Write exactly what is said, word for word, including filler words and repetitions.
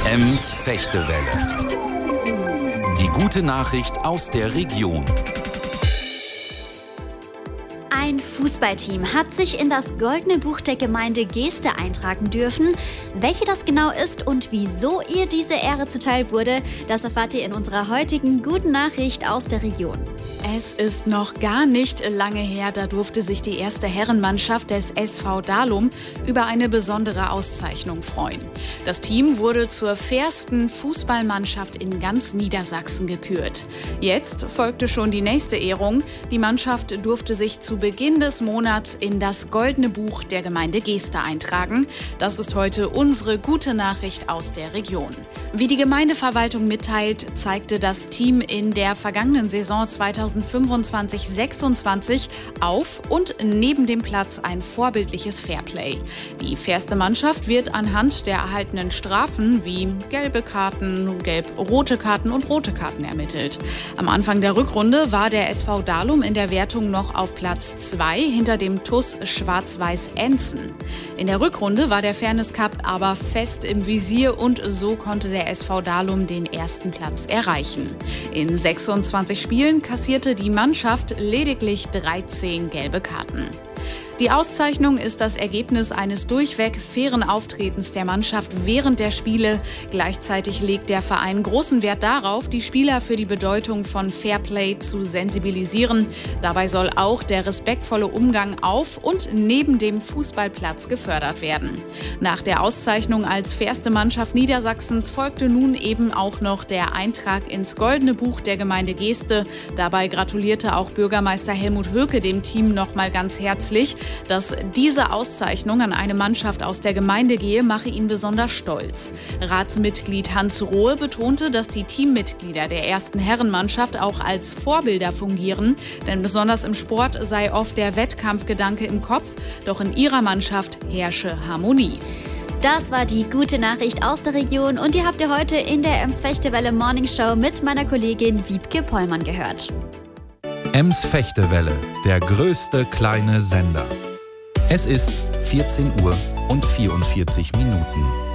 Ems Fechtewelle. Die gute Nachricht aus der Region. Ein Fußballteam hat sich in das Goldene Buch der Gemeinde Geeste eintragen dürfen. Welche das genau ist und wieso ihr diese Ehre zuteil wurde, das erfahrt ihr in unserer heutigen guten Nachricht aus der Region. Es ist noch gar nicht lange her, da durfte sich die erste Herrenmannschaft des S V Dalum über eine besondere Auszeichnung freuen. Das Team wurde zur fairsten Fußballmannschaft in ganz Niedersachsen gekürt. Jetzt folgte schon die nächste Ehrung. Die Mannschaft durfte sich zu Beginn des Monats in das Goldene Buch der Gemeinde Geeste eintragen. Das ist heute unsere gute Nachricht aus der Region. Wie die Gemeindeverwaltung mitteilt, zeigte das Team in der vergangenen Saison zweitausendfünfundzwanzig sechsundzwanzig auf und neben dem Platz ein vorbildliches Fairplay. Die fairste Mannschaft wird anhand der erhaltenen Strafen wie gelbe Karten, gelb-rote Karten und rote Karten ermittelt. Am Anfang der Rückrunde war der S V Dalum in der Wertung noch auf Platz zwei hinter dem T U S Schwarz-Weiß Enzen. In der Rückrunde war der Fairness Cup aber fest im Visier und so konnte der S V Dalum den ersten Platz erreichen. In sechsundzwanzig Spielen kassierte die Mannschaft lediglich dreizehn gelbe Karten. Die Auszeichnung ist das Ergebnis eines durchweg fairen Auftretens der Mannschaft während der Spiele. Gleichzeitig legt der Verein großen Wert darauf, die Spieler für die Bedeutung von Fairplay zu sensibilisieren. Dabei soll auch der respektvolle Umgang auf und neben dem Fußballplatz gefördert werden. Nach der Auszeichnung als fairste Mannschaft Niedersachsens folgte nun eben auch noch der Eintrag ins Goldene Buch der Gemeinde Geeste. Dabei gratulierte auch Bürgermeister Helmut Höke dem Team nochmal ganz herzlich. Dass diese Auszeichnung an eine Mannschaft aus der Gemeinde gehe, mache ihn besonders stolz. Ratsmitglied Hans Rohe betonte, dass die Teammitglieder der ersten Herrenmannschaft auch als Vorbilder fungieren, denn besonders im Sport sei oft der Wettkampfgedanke im Kopf, doch in ihrer Mannschaft herrsche Harmonie. Das war die gute Nachricht aus der Region und die habt ihr heute in der Ems Fechtewelle Morning Show mit meiner Kollegin Wiebke Pollmann gehört. Ems Fechtewelle, der größte kleine Sender. Es ist vierzehn Uhr und vierundvierzig Minuten.